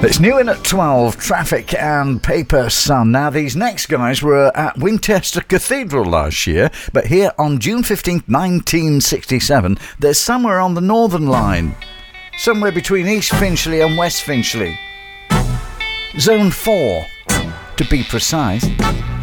It's new in at 12, Traffic and Paper Sun. Now, these next guys were at Winchester Cathedral last year, but here on June 15th, 1967, they're somewhere on the Northern Line, somewhere between East Finchley and West Finchley. Zone 4, to be precise.